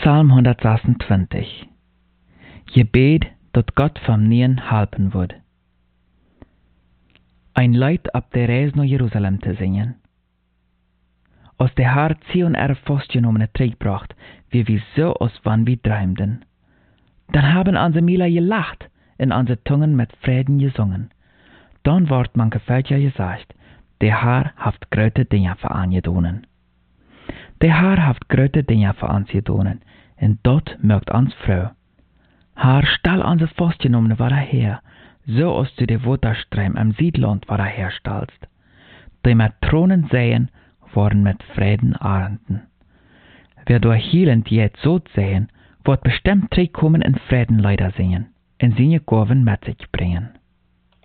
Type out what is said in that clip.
Psalm 126. Gebet dat Gott vom Nien helpen wird. Ein Lied ab der Reise nach Jerusalem zu singen. Als der Herr Zion festgenommene terugbracht, wie wir so als wann wir träumten. Dann haben unsere Mila gelacht und unsere Zungen mit Frieden gesungen. Dann ward man gefälscher gesagt, der Herr haft große Dinge für uns gedonen. Der Herr haft große Dinge für uns gedonen, und dort mögt uns froh. Herr, stell unsere Festgenommene wieder her, so als du der Waterstream am Südland wieder herstellst. Die mit Thronen sehen, worden mit Frieden arenden. Wer durch hielend jetzt so sehen, wird bestimmt zurückkommen in Frieden leider singen, und seine Gaben mit sich bringen.